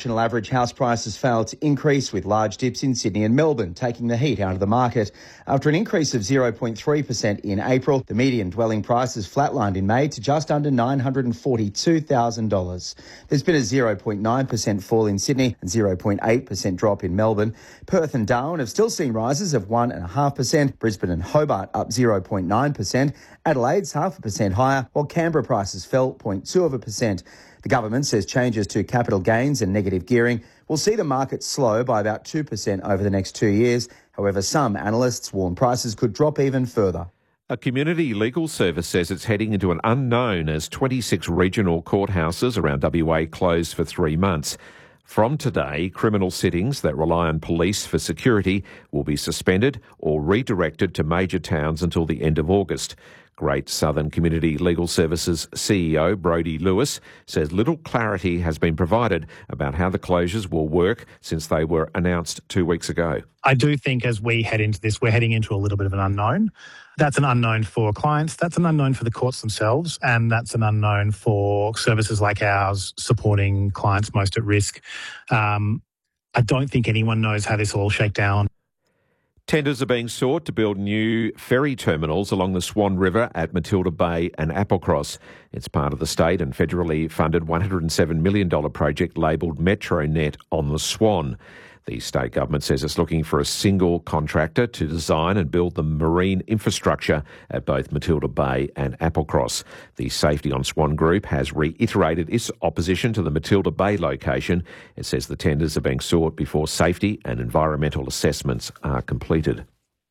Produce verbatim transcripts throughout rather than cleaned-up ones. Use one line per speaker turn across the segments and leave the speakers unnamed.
National average house prices failed to increase, with large dips in Sydney and Melbourne taking the heat out of the market. After an increase of zero point three percent in April, the median dwelling price has flatlined in May to just under nine hundred forty-two thousand dollars. There's been a zero point nine percent fall in Sydney and zero point eight percent drop in Melbourne. Perth and Darwin have still seen rises of one point five percent, Brisbane and Hobart up zero point nine percent, Adelaide's half a percent higher, while Canberra prices fell zero point two percent. The government says changes to capital gains and negative gearing will see the market slow by about two percent over the next two years. However, some analysts warn prices could drop even further.
A community legal service says it's heading into an unknown as twenty-six regional courthouses around W A close for three months. From today, criminal sittings that rely on police for security will be suspended or redirected to major towns until the end of August. Great Southern Community Legal Services C E O Brodie Lewis says little clarity has been provided about how the closures will work since they were announced two weeks ago.
I do think as we head into this, we're heading into a little bit of an unknown. That's an unknown for clients, that's an unknown for the courts themselves, and that's an unknown for services like ours supporting clients most at risk. Um, I don't think anyone knows how this will all shake down.
Tenders are being sought to build new ferry terminals along the Swan River at Matilda Bay and Applecross. It's part of the state and federally funded one hundred seven million dollars project labelled MetroNet on the Swan. The state government says it's looking for a single contractor to design and build the marine infrastructure at both Matilda Bay and Applecross. The Safety on Swan Group has reiterated its opposition to the Matilda Bay location. It says the tenders are being sought before safety and environmental assessments are completed.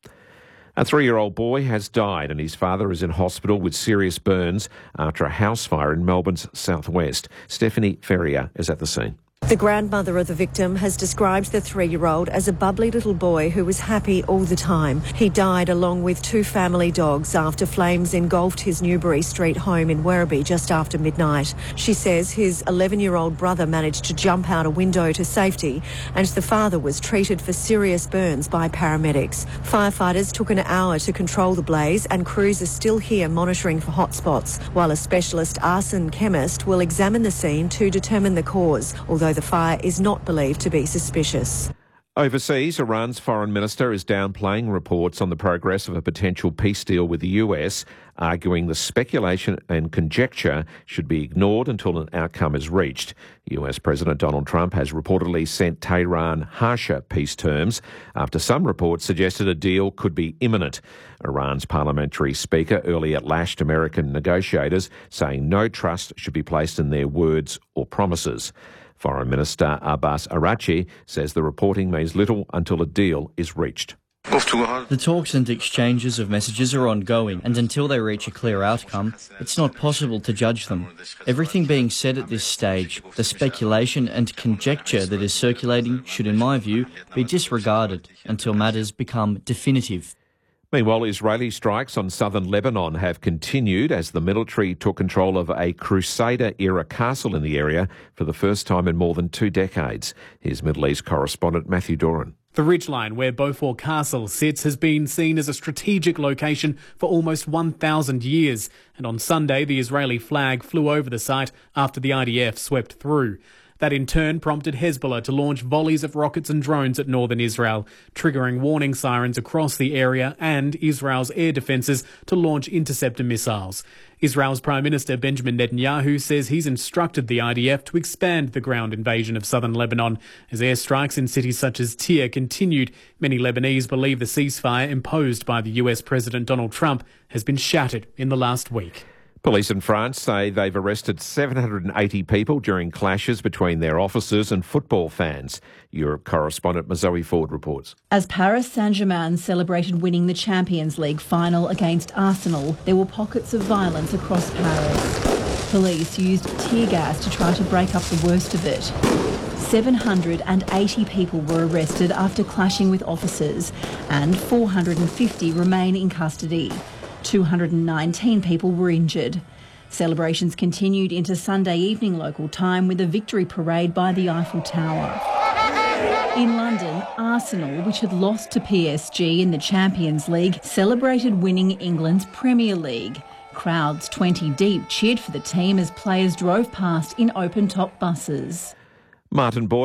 A three-year-old boy has died and his father is in hospital with serious burns after a house fire in Melbourne's southwest. Stephanie Ferrier is at the scene.
The grandmother of the victim has described the three-year-old as a bubbly little boy who was happy all the time. He died along with two family dogs after flames engulfed his Newbury Street home in Werribee just after midnight. She says his eleven-year-old brother managed to jump out a window to safety and the father was treated for serious burns by paramedics. Firefighters took an hour to control the blaze and crews are still here monitoring for hotspots, while a specialist arson chemist will examine the scene to determine the cause, although the fire is not believed to be suspicious.
Overseas, Iran's foreign minister is downplaying reports on the progress of a potential peace deal with the U S, arguing the speculation and conjecture should be ignored until an outcome is reached. U S President Donald Trump has reportedly sent Tehran harsher peace terms after some reports suggested a deal could be imminent. Iran's parliamentary speaker earlier lashed American negotiators, saying no trust should be placed in their words or promises. Foreign Minister Abbas Araghchi says the reporting means little until a deal is reached.
The talks and exchanges of messages are ongoing, and until they reach a clear outcome, it's not possible to judge them. Everything being said at this stage, the speculation and conjecture that is circulating should, in my view, be disregarded until matters become definitive.
Meanwhile, Israeli strikes on southern Lebanon have continued as the military took control of a Crusader-era castle in the area for the first time in more than two decades. Here's Middle East correspondent Matthew Doran.
The ridgeline where Beaufort Castle sits has been seen as a strategic location for almost one thousand years, and on Sunday the Israeli flag flew over the site after the I D F swept through. That in turn prompted Hezbollah to launch volleys of rockets and drones at northern Israel, triggering warning sirens across the area and Israel's air defences to launch interceptor missiles. Israel's Prime Minister Benjamin Netanyahu says he's instructed the I D F to expand the ground invasion of southern Lebanon. As airstrikes in cities such as Tyre continued, many Lebanese believe the ceasefire imposed by the U S President Donald Trump has been shattered in the last week.
Police in France say they've arrested seven hundred eighty people during clashes between their officers and football fans. Europe correspondent Mazoe Ford reports.
As Paris Saint-Germain celebrated winning the Champions League final against Arsenal, there were pockets of violence across Paris. Police used tear gas to try to break up the worst of it. seven hundred eighty people were arrested after clashing with officers, and four hundred fifty remain in custody. two hundred nineteen people were injured. Celebrations continued into Sunday evening local time with a victory parade by the Eiffel Tower. In London, Arsenal, which had lost to P S G in the Champions League, celebrated winning England's Premier League. Crowds twenty deep cheered for the team as players drove past in open-top buses.
Martin Boyd